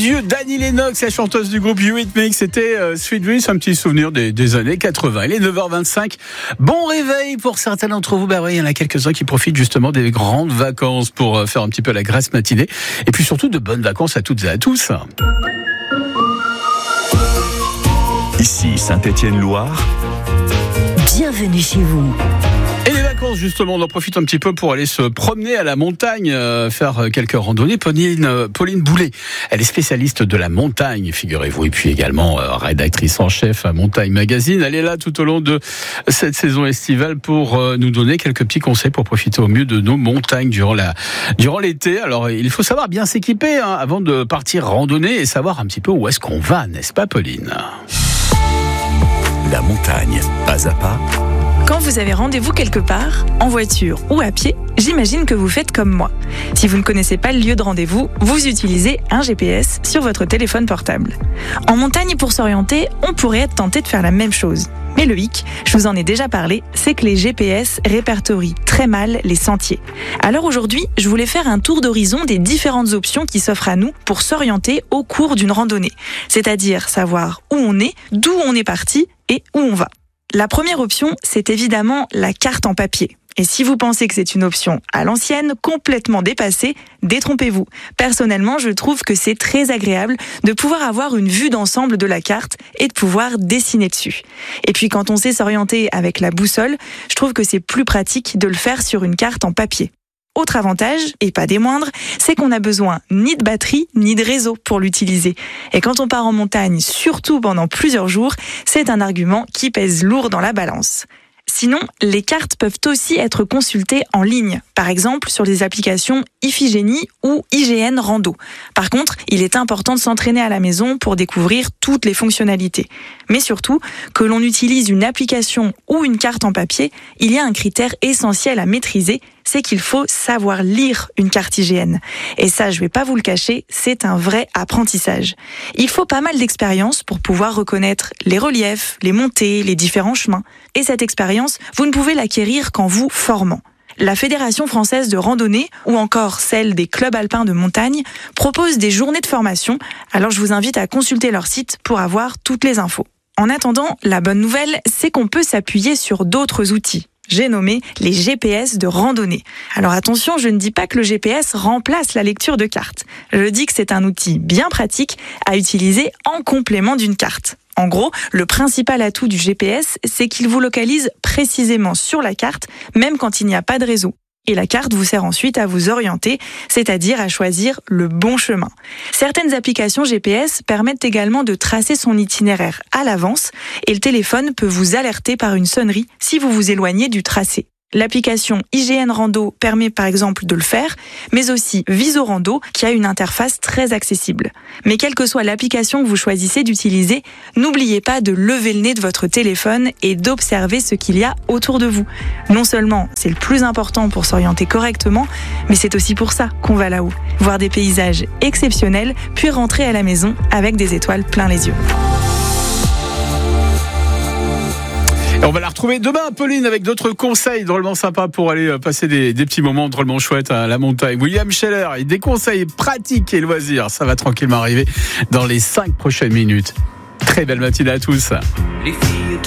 vieux Annie Lennox, la chanteuse du groupe Eurythmics. C'était Sweet Dreams, un petit souvenir des années 80. Il est 9h25. Bon réveil pour certains d'entre vous. Il y en a quelques-uns qui profitent justement des grandes vacances pour faire un petit peu la grasse matinée. Et puis surtout de bonnes vacances à toutes et à tous. Ici Saint-Étienne-Loire. Bienvenue chez vous. Et les vacances, justement, on en profite un petit peu pour aller se promener à la montagne, faire quelques randonnées. Pauline Boulet, elle est spécialiste de la montagne, figurez-vous, et puis également rédactrice en chef à Montagne Magazine. Elle est là tout au long de cette saison estivale pour nous donner quelques petits conseils pour profiter au mieux de nos montagnes durant l'été. Alors, il faut savoir bien s'équiper avant de partir randonner et savoir un petit peu où est-ce qu'on va, n'est-ce pas, Pauline ? La montagne, pas à pas. Quand vous avez rendez-vous quelque part, en voiture ou à pied, j'imagine que vous faites comme moi. Si vous ne connaissez pas le lieu de rendez-vous, vous utilisez un GPS sur votre téléphone portable. En montagne, pour s'orienter, on pourrait être tenté de faire la même chose. Mais le hic, je vous en ai déjà parlé, c'est que les GPS répertorient très mal les sentiers. Alors aujourd'hui, je voulais faire un tour d'horizon des différentes options qui s'offrent à nous pour s'orienter au cours d'une randonnée. C'est-à-dire savoir où on est, d'où on est parti et où on va. La première option, c'est évidemment la carte en papier. Et si vous pensez que c'est une option à l'ancienne, complètement dépassée, détrompez-vous. Personnellement, je trouve que c'est très agréable de pouvoir avoir une vue d'ensemble de la carte et de pouvoir dessiner dessus. Et puis quand on sait s'orienter avec la boussole, je trouve que c'est plus pratique de le faire sur une carte en papier. Autre avantage, et pas des moindres, c'est qu'on n'a besoin ni de batterie ni de réseau pour l'utiliser. Et quand on part en montagne, surtout pendant plusieurs jours, c'est un argument qui pèse lourd dans la balance. Sinon, les cartes peuvent aussi être consultées en ligne, par exemple sur les applications Iphigénie ou IGN Rando. Par contre, il est important de s'entraîner à la maison pour découvrir toutes les fonctionnalités. Mais surtout, que l'on utilise une application ou une carte en papier, il y a un critère essentiel à maîtriser, c'est qu'il faut savoir lire une carte IGN. Et ça, je vais pas vous le cacher, c'est un vrai apprentissage. Il faut pas mal d'expérience pour pouvoir reconnaître les reliefs, les montées, les différents chemins. Et cette expérience, vous ne pouvez l'acquérir qu'en vous formant. La Fédération française de randonnée, ou encore celle des clubs alpins de montagne, propose des journées de formation. Alors je vous invite à consulter leur site pour avoir toutes les infos. En attendant, la bonne nouvelle, c'est qu'on peut s'appuyer sur d'autres outils. J'ai nommé les GPS de randonnée. Alors attention, je ne dis pas que le GPS remplace la lecture de cartes. Je dis que c'est un outil bien pratique à utiliser en complément d'une carte. En gros, le principal atout du GPS, c'est qu'il vous localise précisément sur la carte, même quand il n'y a pas de réseau. Et la carte vous sert ensuite à vous orienter, c'est-à-dire à choisir le bon chemin. Certaines applications GPS permettent également de tracer son itinéraire à l'avance et le téléphone peut vous alerter par une sonnerie si vous vous éloignez du tracé. L'application IGN Rando permet par exemple de le faire, mais aussi Visorando qui a une interface très accessible. Mais quelle que soit l'application que vous choisissez d'utiliser, n'oubliez pas de lever le nez de votre téléphone et d'observer ce qu'il y a autour de vous. Non seulement c'est le plus important pour s'orienter correctement, mais c'est aussi pour ça qu'on va là-haut. Voir des paysages exceptionnels, puis rentrer à la maison avec des étoiles plein les yeux. Et on va la retrouver demain, Pauline, avec d'autres conseils drôlement sympas pour aller passer des petits moments drôlement chouettes à la montagne. William Scheller et des conseils pratiques et loisirs. Ça va tranquillement arriver dans les 5 prochaines minutes. Très belle matinée à tous. Les filles